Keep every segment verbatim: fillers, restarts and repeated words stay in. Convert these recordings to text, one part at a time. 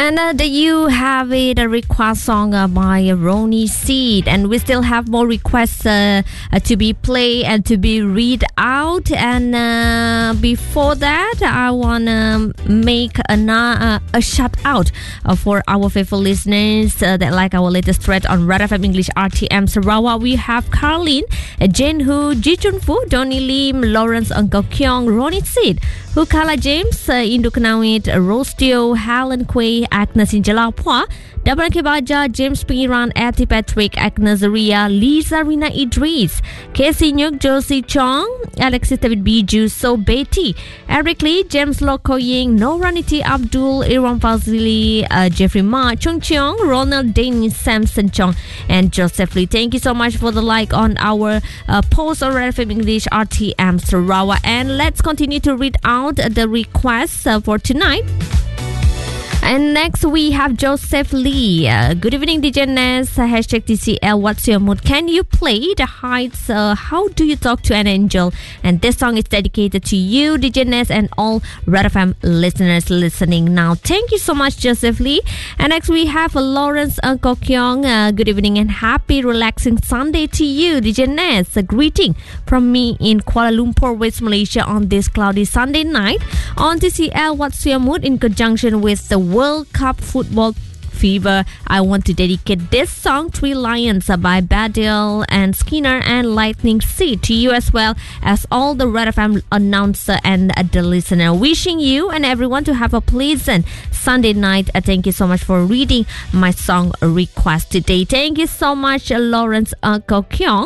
And uh, the, you have it, a request song uh, by Ronnie Seed. And we still have more requests uh, uh, to be played and to be read out. And uh, before that, I want to make a, uh, a shout out uh, for our faithful listeners uh, that like our latest thread on Red F M English R T M Sarawak. We have Carlin, uh, Jane Hu, Ji Chun Fu, Donnie Lim, Lawrence Uncle Kyong, Ronnie Seed, Hukala James, uh, Indu Kanawit, Rostio, Helen Quay, Agnes Injalapwa, Dabran Kebaja, James Piran, Ati Patrick, Agnes Ria, Lisa Rina Idris, Casey Nyuk, Josie Chong, Alexis David Biju, So Betty, Eric Lee, James Loko Ying, Noraniti Abdul, Iran Fazili, uh, Jeffrey Ma, Chung Cheong, Ronald Dennis, Samson Chong, and Joseph Lee. Thank you so much for the like on our uh, post on Red F M English R T M Sarawak. And let's continue to read out the requests uh, for tonight. And next we have Joseph Lee. Uh, good evening, D J Ness. Uh, hashtag T C L. What's your mood? Can you play The Heights? Uh, how do you talk to an angel? And this song is dedicated to you, D J Ness, and all Red F M listeners listening now. Thank you so much, Joseph Lee. And next we have uh, Lawrence Uncle Kyong. Uh, good evening and happy relaxing Sunday to you, D J Ness. A greeting from me in Kuala Lumpur, West Malaysia on this cloudy Sunday night. On T C L, what's your mood? In conjunction with the World Cup football fever, I want to dedicate this song, Three Lions by Baddiel and Skinner and Lightning Seed, to you as well as all the Red F M announcer and the listener. Wishing you and everyone to have a pleasant Sunday night. Uh, thank you so much for reading my song request today. Thank you so much, uh, Lawrence uh, Kokyong.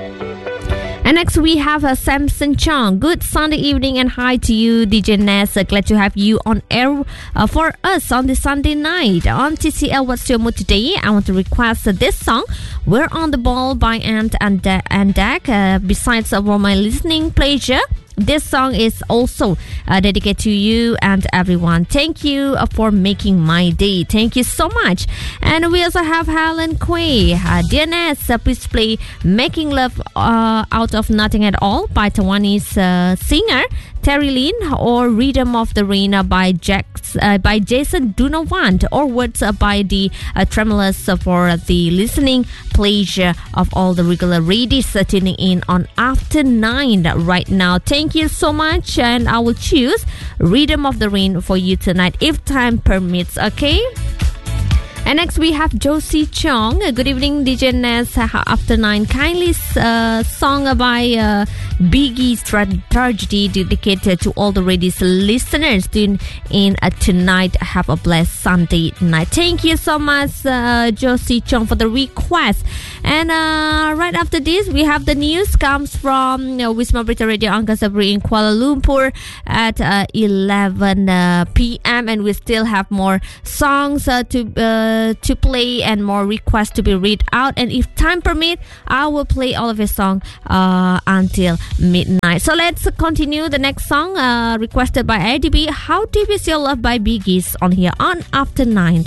And next we have uh, Samson Chong. Good Sunday evening and hi to you, D J Ness. Uh, glad to have you on air uh, for us on this Sunday night. On T C L, what's your mood today? I want to request uh, this song, We're on the Ball by Ant and, da- and Dak. Uh, besides uh, for my listening pleasure, this song is also uh, dedicated to you and everyone. Thank you uh, for making my day. Thank you so much. And we also have Helen Quay. Uh, D N S, uh, please play Making Love uh, Out of Nothing at All by Taiwanese uh, singer Terry Lin, or Rhythm of the Rain uh, by, Jack, uh, by Jason Dunawant, or words uh, by the uh, Tremulous uh, for the listening pleasure of all the regular ladies uh, tuning in on After nine right now. Thank you so much, and I will choose Rhythm of the Rain for you tonight if time permits, okay? And next we have Josie Chong. Good evening, D J Ness. After nine, kindly uh, song by uh, Biggie's Tragedy, dedicated to all the ladies listeners tuned in uh, tonight. Have a blessed Sunday night. Thank you so much, uh, Josie Chong, for the request. And uh, right after this, we have the news comes from uh, Wisma Berita Radio Angka Sabri in Kuala Lumpur at uh, eleven p.m. And we still have more songs uh, to uh, to play and more requests to be read out. And if time permit, I will play all of his song uh, until midnight. So let's continue the next song uh, requested by I D B, How Deep Is Your Love by Biggie's, on here on After nine.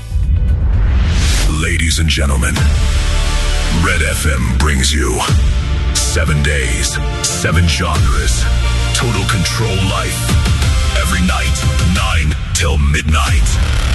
Ladies and gentlemen, Red F M brings you seven days, seven genres, total control life, every night, nine till midnight.